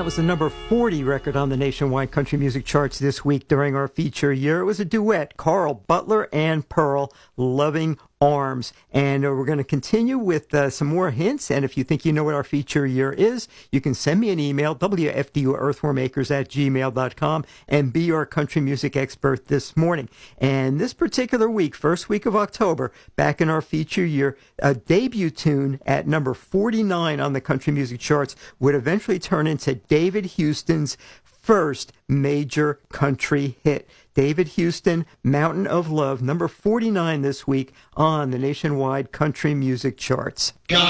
was the number 40 record on the nationwide country music charts this week during our feature year. It was a duet, Carl Butler and Pearl, Loving Arms. And we're going to continue with some more hints. And if you think you know what our feature year is, you can send me an email, wfduearthwormakers@gmail.com, and be our country music expert this morning. And this particular week, first week of October, back in our feature year, a debut tune at number 49 on the country music charts would eventually turn into David Houston's first major country hit. David Houston, Mountain of Love, number 49 this week on the nationwide country music charts.